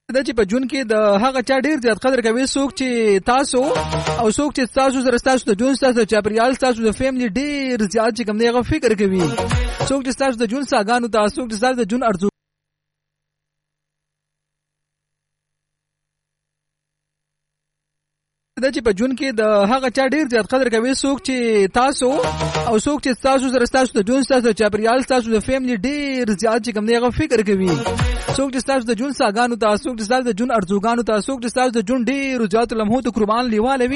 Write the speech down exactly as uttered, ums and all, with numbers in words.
دا چې په جون کې د هغه چا ډیر زیات قدر کوي څوک چې تاسو او څوک چې تاسو سره تاسو د جون تاسو چاپریال تاسو د فیملی ډیر زیات چې کوم دی هغه فکر کوي څوک چې تاسو د جون ساګانو تاسو څوک چې تاسو د جون ارزو دا چې په جون کې د هغه چا ډیر زیات قدر کوي څوک چې تاسو او څوک چې تاسو سره تاسو د جون تاسو چاپریال تاسو د فیملی ډیر زیات چې کوم دی هغه فکر کوي څوک چې تاسو د جون ساګانو تاسو څوک چې تاسو د جون ارزوګانو تاسو څوک چې تاسو د جون ډیر زیات لمحو ته قربان لیواله وي